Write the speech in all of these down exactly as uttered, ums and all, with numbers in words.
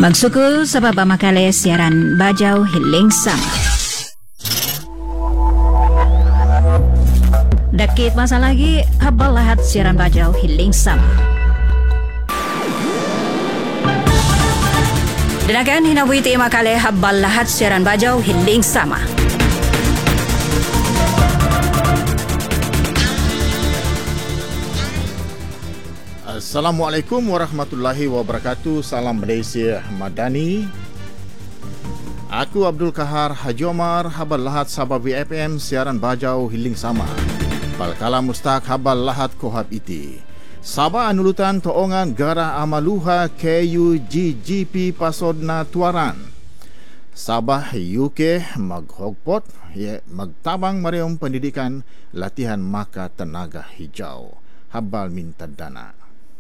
Magsukul sa papamakali siaran Bajau Hiling Sama. Dakit masa lagi habal lahat siaran Bajau Hiling Sama. Dinakan hinawiti makali habal lahat siaran Bajau Hiling Sama. Assalamualaikum warahmatullahi wabarakatuh. Salam Malaysia Madani. Aku Abdul Kahar Haji Omar. Habal lahat Sabah V F M siaran Bajau Hiling Sama. Palkala mustaq habal lahat kohab iti. Sabah anulutan toongan Gara Amaluha K U G G P pasodna tuaran. Sabah U K maghogpot ye magtabang marium pendidikan latihan maka tenaga hijau. Habal minta dana.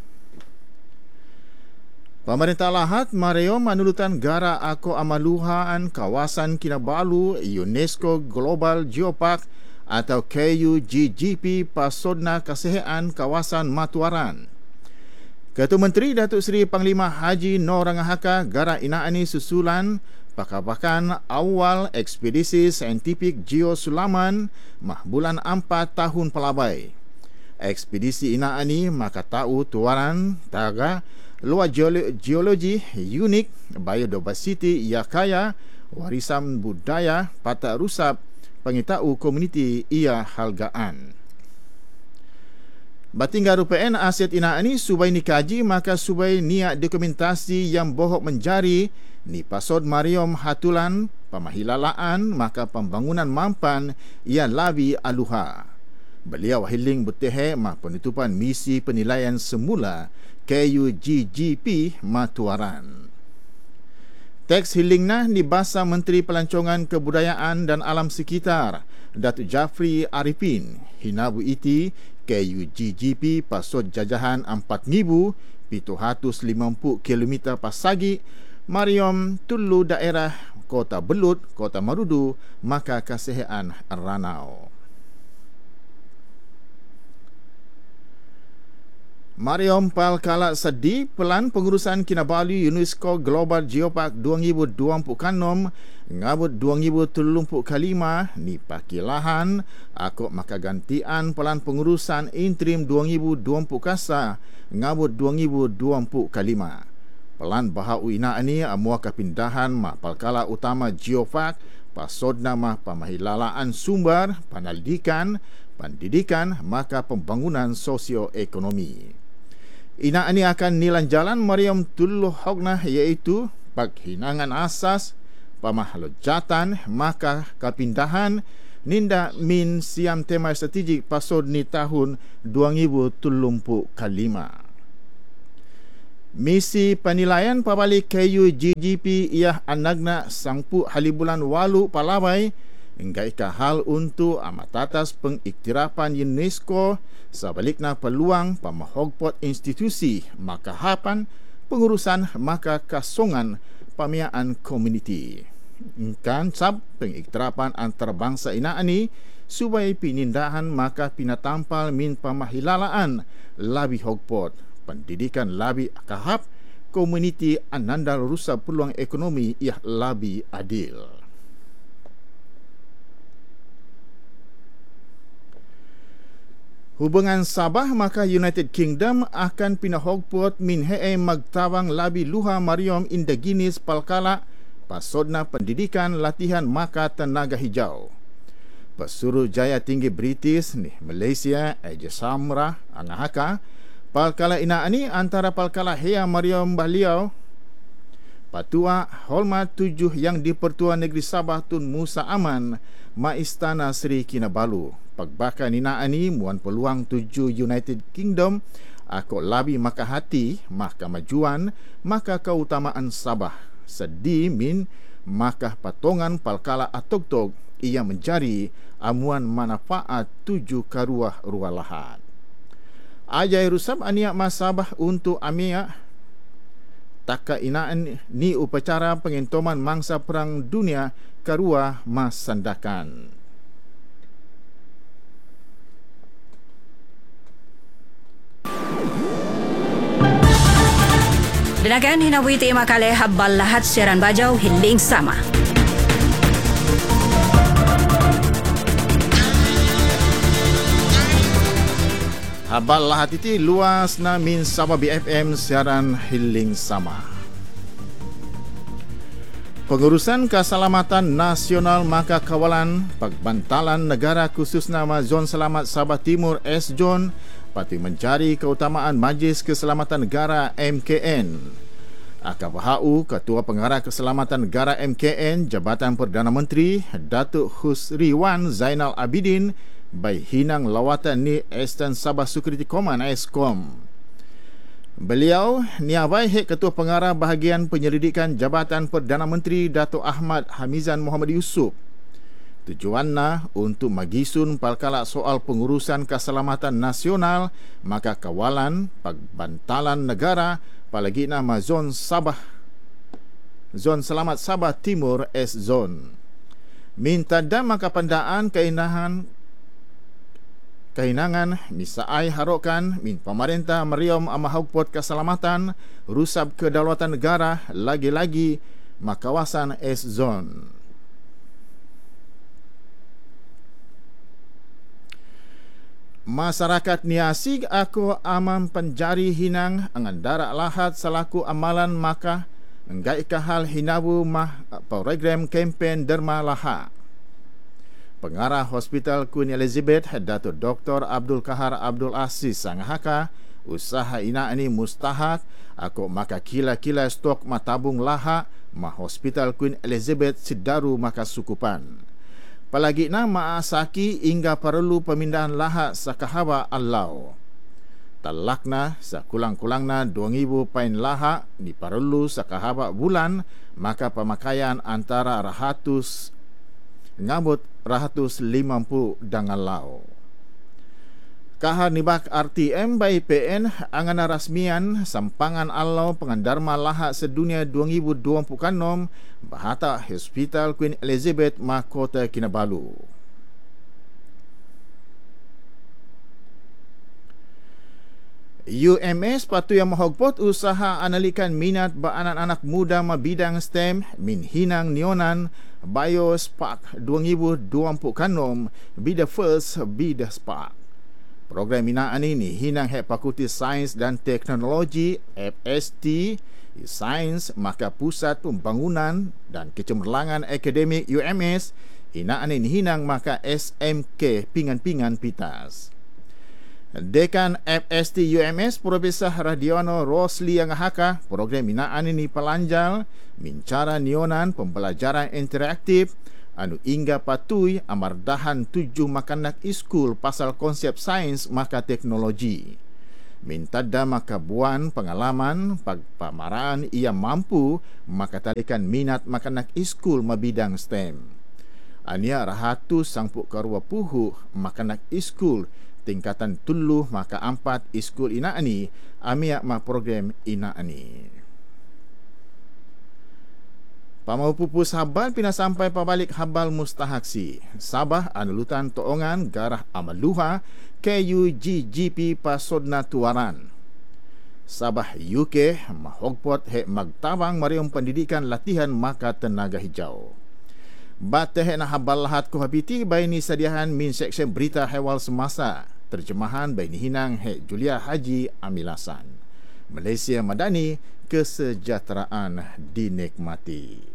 Pemerintah Lahad marium anulutan Gara Ako Amaluhaan kawasan Kinabalu UNESCO Global Geopark atau K U G G P pasodna kesihatan kawasan Matuaran. Ketua Menteri Datuk Seri Panglima Haji Noor Rangahaka Gara inaani susulan pakapakan awal ekspedisi saintifik Geosulaman mah bulan empat tahun pelabai. Ekspedisi inaani maka tahu tuaran taga luar geologi unik, biodiversity ia kaya, warisan budaya patah rusap, pengitau komuniti ia halgaan. Batinggal rupian aset ina ini subai ni kaji maka subai niat dokumentasi yang bohok menjari ni pasod marium hatulan pemahilalaan maka pembangunan mampan ia labi aluha. Beliau hiling betehe mah penutupan misi penilaian semula K U G G P Matuaran. Teks hilingna di bahasa Menteri Pelancongan Kebudayaan dan Alam Sekitar Datuk Jafri Arifin hinabu iti K U G G P pasod jajahan empat ribu tujuh ratus lima puluh kilometer pasagi marium tulu daerah Kota Belut, Kota Marudu, maka kesihatan Ranau. Marium palkala sedi pelan pengurusan Kinabalu UNESCO Global Geopark dua ribu dua puluh enam ngabut dua ribu tiga puluh lima ni pakilahan akok maka gantian pelan pengurusan interim dua ribu dua puluh kasa ngabut dua ribu dua puluh lima. Pelan bahau ina ani amua kepindahan mah palkala utama Geopark pasodna mah pemahilalaan sumber pendidikan pendidikan maka pembangunan sosioekonomi. Ina ini akan nilan jalan mariam tuluh hokna iaitu penghinangan asas, pemahlojatan, maka kepindahan ninda min siam tema strategik pasod ni tahun dua ribu tiga puluh lima. Misi penilaian pabalik K U G G P ia anagna sangpu halibulan walu palawai enggaika hal untuk amatatas pengiktirapan UNESCO sebaliknya peluang pemahogpot institusi maka hapan pengurusan maka kasongan pemiaan komuniti. Kan sab pengiktirapan antarabangsa ina ani supaya pinindahan maka pinatampal min pemahilalaan labi hogpot pendidikan labi kahap komuniti anandal rusa peluang ekonomi ia labi adil. Hubungan Sabah maka United Kingdom akan pindah hogpot min hee magtawang labi luha marium indigenis palkala pasodna pendidikan latihan maka tenaga hijau. Pesuruh Jaya Tinggi British ni Malaysia Eja Samrah Angahaka palkala ina ani antara palkala hea marium baliau Patua Hormat tujuh yang di Pertuan Negeri Sabah Tun Musa Aman Ma Istana Seri Kinabalu. Pagbakan ina ani muan peluang tuju United Kingdom akok labi maka hati mah kemajuan maka keutamaan Sabah sedi min maka patongan palkala atok-tok ia mencari amuan manfaat tuju karuah ruah lahat. Ajai rusab aniak mas Sabah untuk amia taka inaan ni upacara pengentoman mangsa perang dunia karuah mas sandakan. Denakan hinabui te makale habbal lahat siaran bajau hiling sama. Habal lahat iti luas na min Sabah B F M siaran hiling sama. Pengurusan Keselamatan Nasional Maka Kawalan Pagbantalan Negara khusus nama Zon Selamat Sabah Timur S-Zone pati mencari keutamaan Majlis Keselamatan Negara M K N. A K B H U Ketua Pengarah Keselamatan Negara M K N Jabatan Perdana Menteri Datuk Husriwan Zainal Abidin by hinang lawatan ni Eastern Sabah Security Command E S C O M. Beliau niabai hek Ketua Pengarah Bahagian Penyelidikan Jabatan Perdana Menteri Datuk Ahmad Hamizan Muhammad Yusof. Tujuannya untuk magisun palkala soal pengurusan keselamatan nasional maka kawalan pagbantalan negara palagi nama Zon Sabah Zon Selamat Sabah Timur S-Zone. Minta dan maka pandaan keinahan Kahinangan misaai harokan min pemerintah meriom amahugpot keselamatan rusab kedaulatan negara lagi-lagi makawasan S-Zone. Masyarakat niasig ako amam penjari hinang angandara lahat selaku amalan maka enggai kahal hinabu mah program kempen derma laha. Pengarah Hospital Queen Elizabeth Datuk Doktor Abdul Kahar Abdul Aziz Sanghaka usaha ina ini mustahak ako maka kila-kila stok matabung laha ma Hospital Queen Elizabeth Sidaru maka sukupan. Palagi na maasaki hingga perlu pemindahan laha sakahaba allau. Talakna sa kulang-kulangna dua ribu pain laha ni perlu sakahaba bulan maka pemakaian antara ratus ngabut ratus lima puluh dangan lau. Kahar nibak R T M by P N angana rasmian sampangan allau pengandarma laha sedunia dua ribu dua puluh enam bahata Hospital Queen Elizabeth Mahkota Kinabalu. U M S patu yang mahogpot usaha analikan minat ba anak-anak muda mabidang STEM min hinang nionan BioSpark dua ribu dua puluh enam be the first be the spark. Program minaan ini hinang hek Fakulti Sains dan Teknologi F S T Sains maka Pusat Pembangunan dan Kecemerlangan Akademik U M S inaan ini hinang maka S M K Pingan-Pingan Pitas. Dekan F S T U M S Profesor Radiono Rosli yang haka program binaan ini pelanjal mincara nionan pembelajaran interaktif anu hingga patui amardahan tujuh makanak iskul pasal konsep sains maka teknologi. Mintada maka buan pengalaman pagpamaraan ia mampu maka talikan minat makanak iskul mabidang STEM. Ania rahatus sangpuk karua puhu makanak iskul tingkatan tuluh maka empat iskul ina ani amia ma program ina ani. Pamau pupus habal pina sampai pabalik habal mustahaksi. Sabah anulutan toongan garah amaluha K U G G P pasodna tuaran. Sabah U K mahogpot he magtawang marium pendidikan latihan maka tenaga hijau. Bateh na habal lahat ko habiti bay ni sadiahan min seksyen berita hewal semasa. Terjemahan bay ni hinang he Julia Haji Amilasan. Malaysia Madani, kesejahteraan dinikmati.